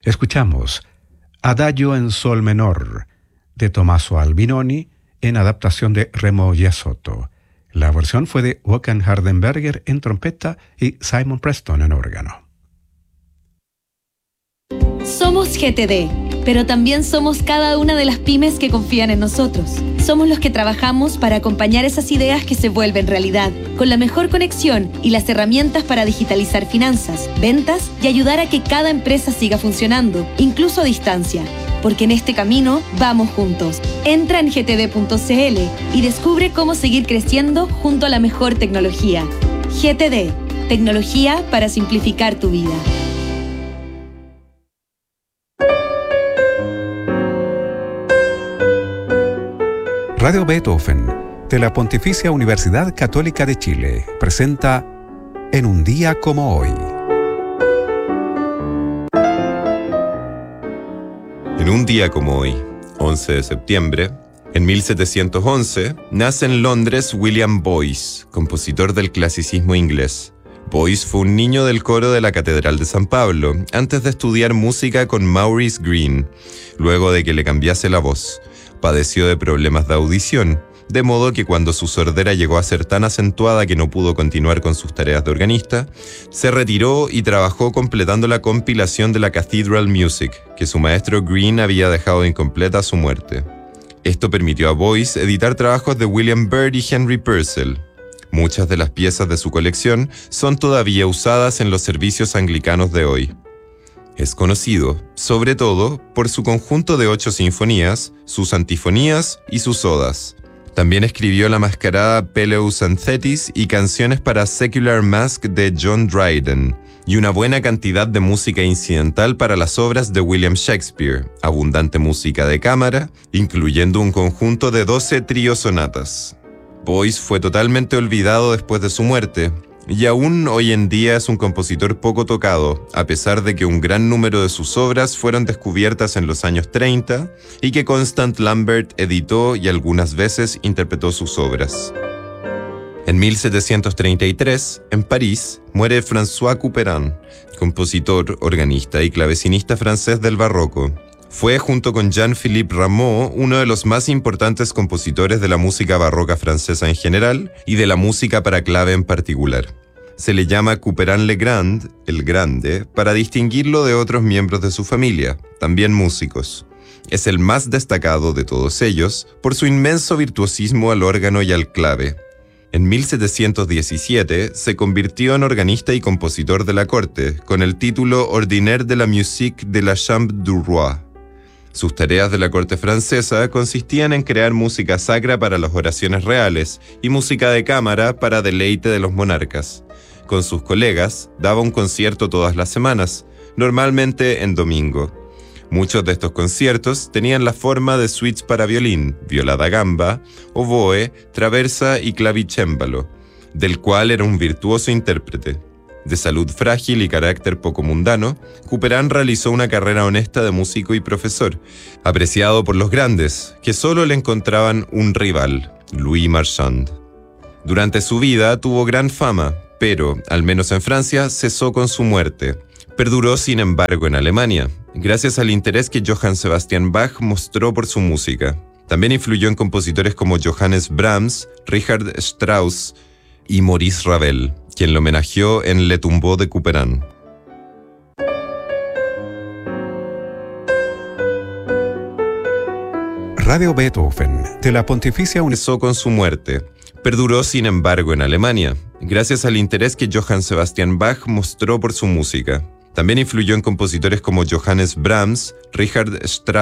Escuchamos Adagio en sol menor de Tommaso Albinoni en adaptación de Remo Giassotto. La versión fue de Håkan Hardenberger en trompeta y Simon Preston en órgano. Somos GTD, pero también somos cada una de las pymes que confían en nosotros. Somos los que trabajamos para acompañar esas ideas que se vuelven realidad, con la mejor conexión y las herramientas para digitalizar finanzas, ventas y ayudar a que cada empresa siga funcionando, incluso a distancia. Porque en este camino vamos juntos. Entra en gtd.cl y descubre cómo seguir creciendo junto a la mejor tecnología. GTD, tecnología para simplificar tu vida. Radio Beethoven, de la Pontificia Universidad Católica de Chile, presenta En un día como hoy. En un día como hoy, 11 de septiembre, en 1711, nace en Londres William Boyce, compositor del clasicismo inglés. Boyce fue un niño del coro de la Catedral de San Pablo, antes de estudiar música con Maurice Greene, luego de que le cambiase la voz. Padeció de problemas de audición, de modo que cuando su sordera llegó a ser tan acentuada que no pudo continuar con sus tareas de organista, se retiró y trabajó completando la compilación de la Cathedral Music, que su maestro Greene había dejado incompleta a su muerte. Esto permitió a Boyce editar trabajos de William Byrd y Henry Purcell. Muchas de las piezas de su colección son todavía usadas en los servicios anglicanos de hoy. Es conocido, sobre todo, por su conjunto de 8 sinfonías, sus antifonías y sus odas. También escribió la mascarada Pelleas and Thetis y canciones para Secular Masque de John Dryden, y una buena cantidad de música incidental para las obras de William Shakespeare, abundante música de cámara, incluyendo un conjunto de 12 trío-sonatas. Boyce fue totalmente olvidado después de su muerte, y aún hoy en día es un compositor poco tocado, a pesar de que un gran número de sus obras fueron descubiertas en los años 30 y que Constant Lambert editó y algunas veces interpretó sus obras. En 1733, en París, muere François Couperin, compositor, organista y clavecinista francés del barroco. Fue, junto con Jean-Philippe Rameau, uno de los más importantes compositores de la música barroca francesa en general y de la música para clave en particular. Se le llama Couperin-le-Grand, el Grande, para distinguirlo de otros miembros de su familia, también músicos. Es el más destacado de todos ellos por su inmenso virtuosismo al órgano y al clave. En 1717 se convirtió en organista y compositor de la corte, con el título Ordinaire de la Musique de la Chambre du Roi. Sus tareas de la corte francesa consistían en crear música sacra para las oraciones reales y música de cámara para deleite de los monarcas. Con sus colegas, daba un concierto todas las semanas, normalmente en domingo. Muchos de estos conciertos tenían la forma de suites para violín, viola da gamba, oboe, traversa y clavicémbalo, del cual era un virtuoso intérprete. De salud frágil y carácter poco mundano, Couperin realizó una carrera honesta de músico y profesor, apreciado por los grandes, que solo le encontraban un rival, Louis Marchand. Durante su vida tuvo gran fama, pero, al menos en Francia, cesó con su muerte. Perduró, sin embargo, en Alemania, gracias al interés que Johann Sebastian Bach mostró por su música. También influyó en compositores como Johannes Brahms, Richard Strauss y Maurice Ravel, quien lo homenajeó en Le Tombeau de Couperin. Radio Beethoven, de la Pontificia Cesó con su muerte. Perduró, sin embargo, en Alemania, gracias al interés que Johann Sebastian Bach mostró por su música. También influyó en compositores como Johannes Brahms, Richard Strauss